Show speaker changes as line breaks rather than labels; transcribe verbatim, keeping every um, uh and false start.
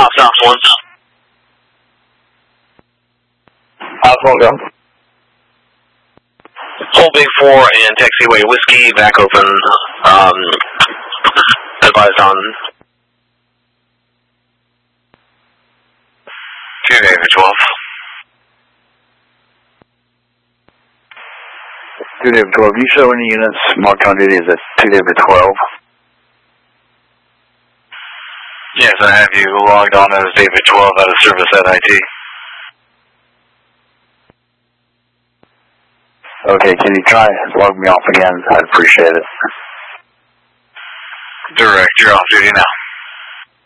South, South one.
South one, go.
Whole Big Four and Taxiway Whiskey back open. Um, advised on. two David twelve.
two David twelve. Do you show any units marked on duty as a two David twelve?
Yes, I have you logged on as David twelve out of service at I T.
Okay, can you try log me off again? I'd appreciate it.
Direct, you're off duty now.